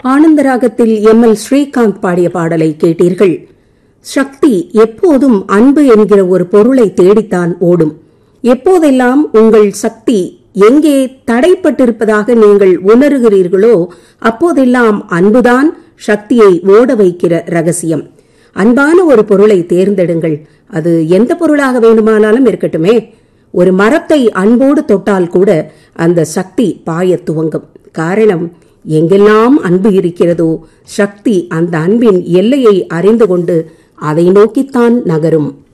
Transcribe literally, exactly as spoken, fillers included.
ஆனந்தராகத்தில் M L Srikanth பாடிய பாடலை கேட்டீர்கள். சக்தி எப்போதும் அன்பு என்கிற ஒரு பொருளை தேடித்தான் ஓடும். எப்போதெல்லாம் உங்கள் சக்தி எங்கே தடைப்பட்டிருப்பதாக நீங்கள் உணர்கிறீர்களோ அப்போதெல்லாம் அன்புதான் சக்தியை ஓட வைக்கிற ரகசியம். அன்பான ஒரு பொருளை தேர்ந்தெடுங்கள். அது எந்த பொருளாக வேண்டுமானாலும் இருக்கட்டுமே. ஒரு மரத்தை அன்போடு தொட்டால் கூட அந்த சக்தி பாய துவங்கும். காரணம், எங்கெல்லாம் அன்பு இருக்கிறதோ சக்தி அந்த அன்பின் எல்லையை அறிந்து கொண்டு அதை நோக்கித்தான் நகரும்.